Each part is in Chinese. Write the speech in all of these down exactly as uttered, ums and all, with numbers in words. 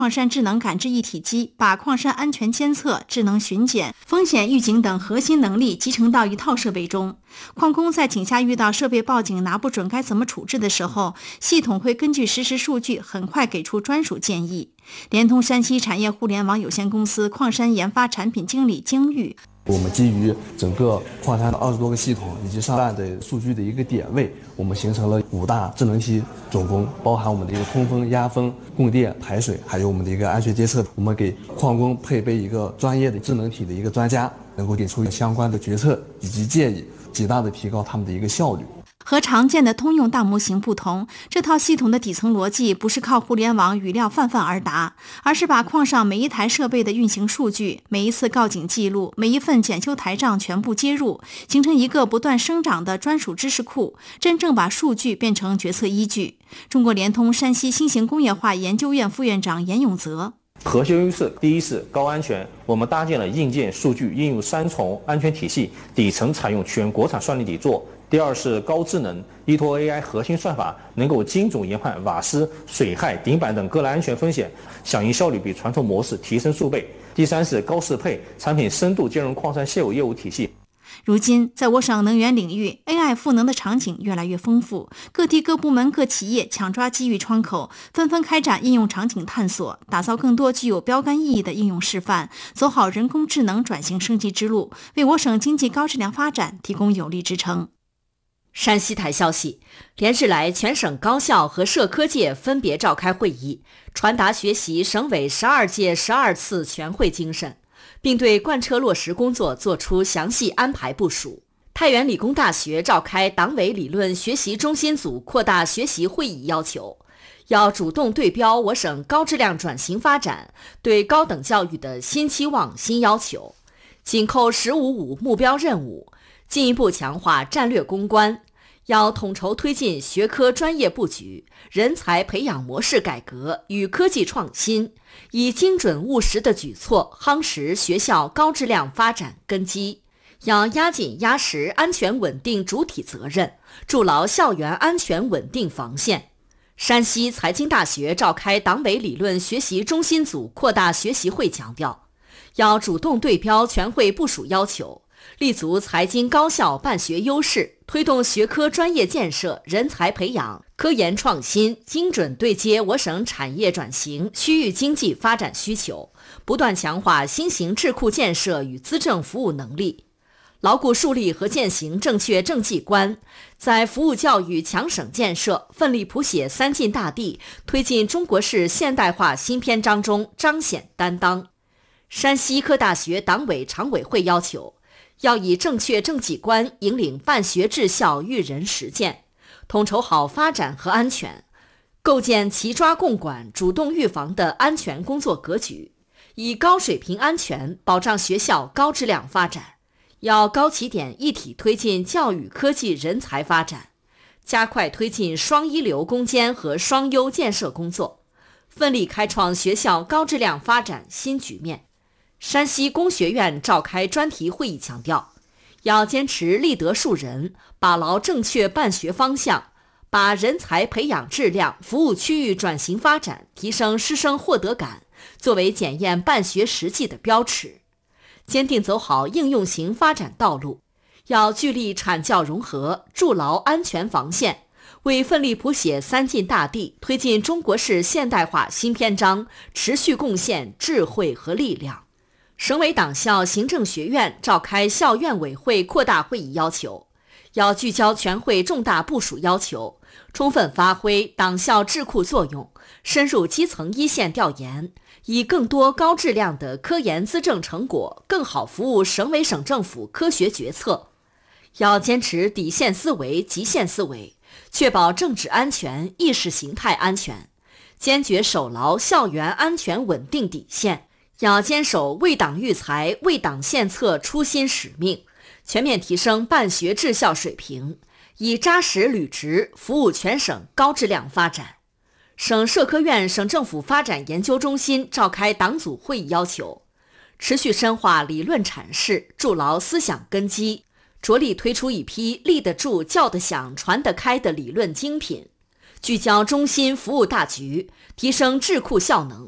矿山智能感知一体机把矿山安全监测、智能巡检、风险预警等核心能力集成到一套设备中。矿工在井下遇到设备报警拿不准该怎么处置的时候，系统会根据实时数据很快给出专属建议。联通山西产业互联网有限公司矿山研发产品经理京玉， 我们基于整个矿山的二十多个系统以及上万的数据的一个点位，我们形成了五大智能系总工，包含我们的一个通风、压风、供电、排水，还有我们的一个安全监测。我们给矿工配备一个专业的智能体的一个专家，能够给出相关的决策以及建议，极大的提高他们的一个效率。 和常见的通用大模型不同，这套系统的底层逻辑不是靠互联网语料泛泛而达，而是把矿上每一台设备的运行数据、每一次告警记录、每一份检修台账全部接入，形成一个不断生长的专属知识库，真正把数据变成决策依据。中国联通山西新型工业化研究院副院长严永泽， 核心优势，第一是高安全，我们搭建了硬件、数据应用三重安全体系，底层采用全国产算力底座。第二是高智能，依托 A I 核心算法，能够精准研判瓦斯、水害、顶板等各类安全风险，响应效率比传统模式提升数倍。第三是高适配，产品深度兼容矿山现有业务体系。 如今，在我省能源领域 ，A I 赋能的场景越来越丰富，各地各部门各企业抢抓机遇窗口，纷纷开展应用场景探索，打造更多具有标杆意义的应用示范，走好人工智能转型升级之路，为我省经济高质量发展提供有力支撑。 山西台消息，连日来，全省高校和社科界分别召开会议，传达学习省委十二届十二次全会精神，并对贯彻落实工作作出详细安排部署。太原理工大学召开党委理论学习中心组扩大学习会议，要求要主动对标我省高质量转型发展对高等教育的新期望新要求，紧扣“十五五”目标任务，进一步强化战略攻关，要统筹推进学科专业布局、人才培养模式改革与科技创新，以精准务实的举措夯实学校高质量发展根基。要压紧压实安全稳定主体责任，筑牢校园安全稳定防线。山西财经大学召开党委理论学习中心组扩大学习会，强调要主动对标全会部署要求，立足财经高校办学优势，推动学科专业建设、人才培养、科研创新，精准对接我省产业转型、区域经济发展需求，不断强化新型智库建设与资政服务能力，牢固树立和践行正确政绩观，在服务教育、强省建设、奋力谱写三晋大地、推进中国式现代化新篇章中彰显担当。山西医科大学党委常委会要求，要以正确政绩观引领办学治校育人实践，统筹好发展和安全，构建齐抓共管、主动预防的安全工作格局，以高水平安全保障学校高质量发展。要高起点一体推进教育科技人才发展，加快推进双一流攻坚和双优建设工作，奋力开创学校高质量发展新局面。山西工学院召开专题会议，强调要坚持立德树人，把牢正确办学方向，把人才培养质量、服务区域转型发展、提升师生获得感作为检验办学实际的标尺，坚定走好应用型发展道路，要聚力产教融合，筑牢安全防线，为奋力谱写三晋大地、推进中国式现代化新篇章持续贡献智慧和力量。省委党校行政学院召开校院委会扩大会议，要求要聚焦全会重大部署要求，充分发挥党校智库作用，深入基层一线调研，以更多高质量的科研资政成果更好服务省委省政府科学决策。要坚持底线思维、极限思维，确保政治安全、意识形态安全，坚决守牢校园安全稳定底线。要坚守为党育才、为党献策初心使命，全面提升办学治校水平，以扎实履职服务全省高质量发展。省社科院省政府发展研究中心召开党组会议，要求持续深化理论阐释，筑牢思想根基，着力推出一批立得住、叫得响、传得开的理论精品，聚焦中心服务大局，提升智库效能，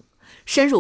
深入